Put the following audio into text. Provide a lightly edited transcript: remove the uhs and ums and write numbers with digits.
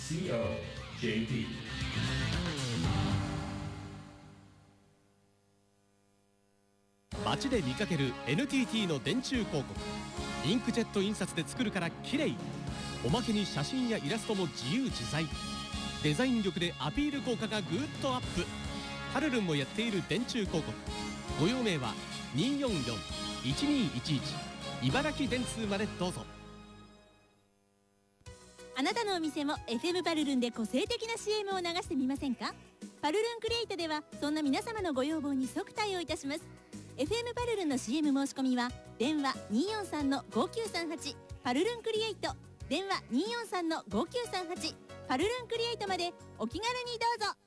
COJP。 街で見かける NTT の電柱広告。インクジェット印刷で作るから綺麗。おまけに写真やイラストも自由自在。デザイン力でアピール効果がぐーっとアップ。パルルンもやっている電柱広告。ご用命は244-1211茨城電通までどうぞ。 あなたのお店も FM パルルンで個性的な CM を流してみませんか？パルルンクリエイトではそんな皆様のご要望に即対応いたします。 FM パルルンの CM 申し込みは電話 243-5938 パルルンクリエイト、電話 243-5938 パルルンクリエイトまでお気軽にどうぞ。